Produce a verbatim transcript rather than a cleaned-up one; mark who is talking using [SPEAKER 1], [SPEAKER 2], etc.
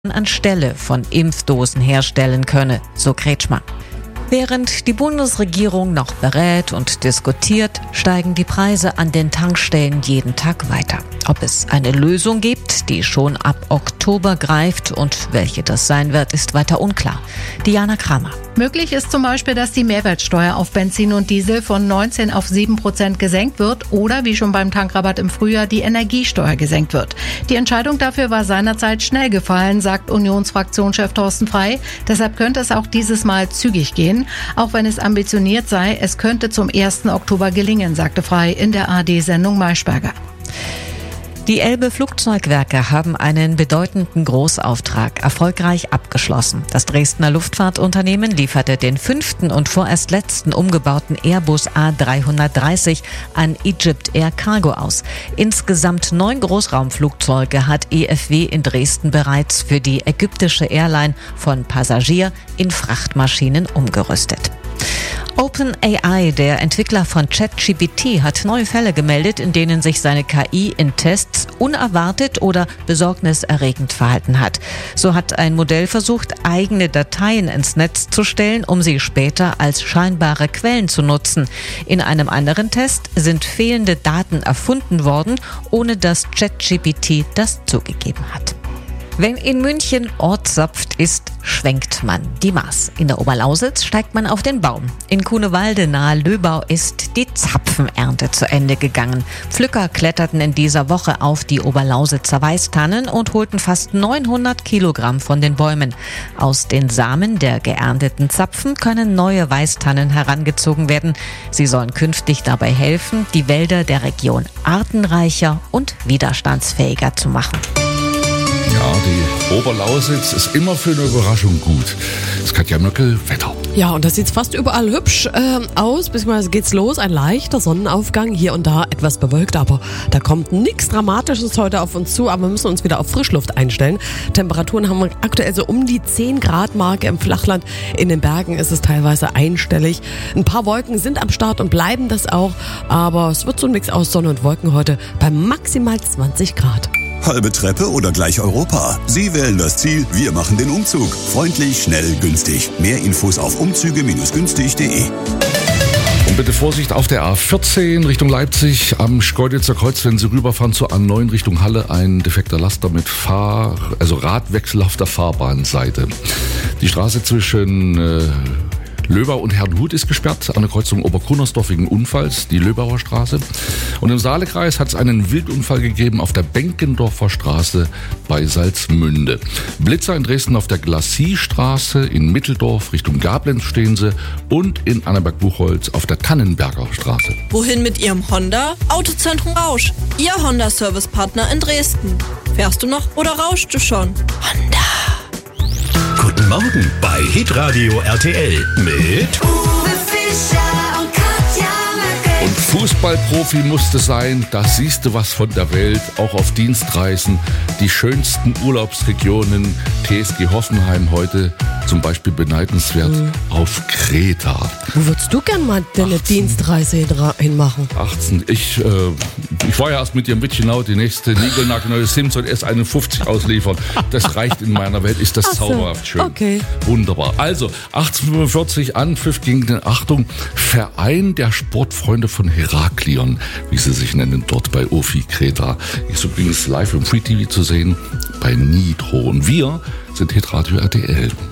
[SPEAKER 1] anstelle von Impfdosen herstellen könne, so Kretschmann. Während die Bundesregierung noch berät und diskutiert, steigen die Preise an den Tankstellen jeden Tag weiter. Ob es eine Lösung gibt, die schon ab Oktober greift und welche das sein wird, ist weiter unklar. Diana Kramer.
[SPEAKER 2] Möglich ist zum Beispiel, dass die Mehrwertsteuer auf Benzin und Diesel von neunzehn auf sieben Prozent gesenkt wird oder, wie schon beim Tankrabatt im Frühjahr, die Energiesteuer gesenkt wird. Die Entscheidung dafür war seinerzeit schnell gefallen, sagt Unionsfraktionschef Thorsten Frey. Deshalb könnte es auch dieses Mal zügig gehen. Auch wenn es ambitioniert sei, es könnte zum ersten Oktober gelingen, sagte Frey in der A R-D-Sendung Maischberger.
[SPEAKER 1] Die Elbe Flugzeugwerke haben einen bedeutenden Großauftrag erfolgreich abgeschlossen. Das Dresdner Luftfahrtunternehmen lieferte den fünften und vorerst letzten umgebauten Airbus A drei dreißig an Egypt Air Cargo aus. Insgesamt neun Großraumflugzeuge hat E F W in Dresden bereits für die ägyptische Airline von Passagier- in Frachtmaschinen umgerüstet. OpenAI, der Entwickler von ChatGPT, hat neue Fälle gemeldet, in denen sich seine K I in Tests unerwartet oder besorgniserregend verhalten hat. So hat ein Modell versucht, eigene Dateien ins Netz zu stellen, um sie später als scheinbare Quellen zu nutzen. In einem anderen Test sind fehlende Daten erfunden worden, ohne dass ChatGPT das zugegeben hat. Wenn in München Ortssaft ist, schwenkt man die Maß. In der Oberlausitz steigt man auf den Baum. In Kunewalde nahe Löbau ist die Zapfenernte zu Ende gegangen. Pflücker kletterten in dieser Woche auf die Oberlausitzer Weißtannen und holten fast neunhundert Kilogramm von den Bäumen. Aus den Samen der geernteten Zapfen können neue Weißtannen herangezogen werden. Sie sollen künftig dabei helfen, die Wälder der Region artenreicher und widerstandsfähiger zu machen.
[SPEAKER 3] Ja, die Oberlausitz ist immer für eine Überraschung gut. Das ist Katja Möckel, Wetter.
[SPEAKER 4] Ja, und das sieht fast überall hübsch äh, aus. Beziehungsweise geht's los. Ein leichter Sonnenaufgang. Hier und da etwas bewölkt, aber da kommt nichts Dramatisches heute auf uns zu. Aber wir müssen uns wieder auf Frischluft einstellen. Temperaturen haben wir aktuell so um die zehn Grad Marke im Flachland. In den Bergen ist es teilweise einstellig. Ein paar Wolken sind am Start und bleiben das auch. Aber es wird so ein Mix aus Sonne und Wolken heute bei maximal zwanzig Grad.
[SPEAKER 5] Halbe Treppe oder gleich Europa? Sie wählen das Ziel, wir machen den Umzug. Freundlich, schnell, günstig. Mehr Infos auf umzüge Bindestrich günstig punkt de.
[SPEAKER 3] Und bitte Vorsicht auf der A vierzehn Richtung Leipzig am Schkeuditzer Kreuz, wenn Sie rüberfahren zur A neun Richtung Halle, ein defekter Laster mit Fahr-, also Radwechsel auf der Fahrbahnseite. Die Straße zwischen äh, Löbau und Herrnhut ist gesperrt an der Kreuzung Obergrunnersdorf wegen Unfalls, die Löbauer Straße. Und im Saalekreis hat es einen Wildunfall gegeben auf der Benkendorfer Straße bei Salzmünde. Blitzer in Dresden auf der Glassiestraße, in Mitteldorf Richtung Gablenz stehen sie und in Annaberg-Buchholz auf der Tannenberger Straße.
[SPEAKER 6] Wohin mit Ihrem Honda? Autozentrum Rausch, Ihr Honda-Service-Partner in Dresden. Fährst du noch oder rauschst du schon? Honda.
[SPEAKER 7] Guten Morgen bei Hitradio R T L mit
[SPEAKER 8] Uwe Fischer und Katja Möckel.
[SPEAKER 3] Und Fußballprofi musste sein, da siehst du was von der Welt, auch auf Dienstreisen. Die schönsten Urlaubsregionen, T S G Hoffenheim heute zum Beispiel beneidenswert mhm. auf Kreta.
[SPEAKER 4] Wo würdest du gern mal deine achtzehn Dienstreise hinmachen?
[SPEAKER 3] achtzehn Ich, äh, ich war ja erst mit ihrem Witchenau, die nächste niegelnagelneue Simpson S einundfünfzig ausliefern. Das reicht in meiner Welt, ist das so, zauberhaft schön. Okay. Wunderbar. Also, achtzehnhundertfünfundvierzig, Anpfiff gegen den, Achtung, Verein der Sportfreunde von Heraklion, wie sie sich nennen, dort bei Ofi Kreta. Ist übrigens live im Free T V zu sehen bei Nitro. Und wir sind Hitradio R T L.